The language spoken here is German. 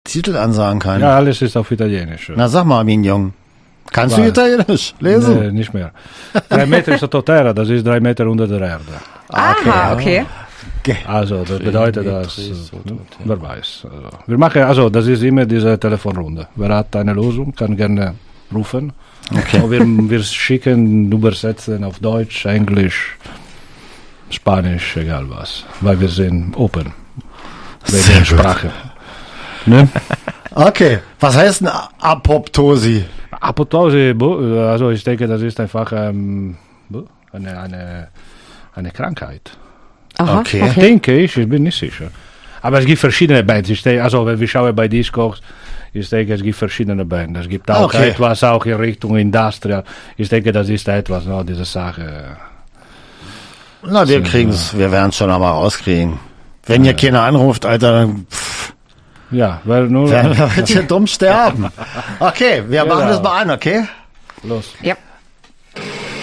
Titel ansagen kann. Ja, alles ist auf Italienisch. Na, sag mal, mein Jung. Kannst du Italienisch lesen? Nee, nicht mehr. 3 Meter sottoterra, das ist 3 Meter unter der Erde. Aha, okay. Also, das bedeutet, dass, wer weiß. Wir machen, also, das ist immer diese Telefonrunde. Wer hat eine Lösung, kann gerne rufen. Okay. Wir schicken, übersetzen auf Deutsch, Englisch, Spanisch, egal was. Weil wir sind open. Wegen der Sprache. Ne? Okay. Was heißt denn Apoptosi? Apoptose, also ich denke, das ist einfach eine Krankheit. Aha, Okay. Denke ich bin nicht sicher. Aber es gibt verschiedene Bands. Ich denke, also wenn wir schauen bei Discogs, ich denke, es gibt verschiedene Bands. Es gibt auch etwas auch in Richtung Industrial. Ich denke, das ist etwas, no, diese Sache. Na, wir werden es schon aber rauskriegen. Wenn hier keiner anruft, Alter, dann Ja, weil nur. werden wir hier dumm sterben. Okay, wir machen das mal an, okay? Los. Ja.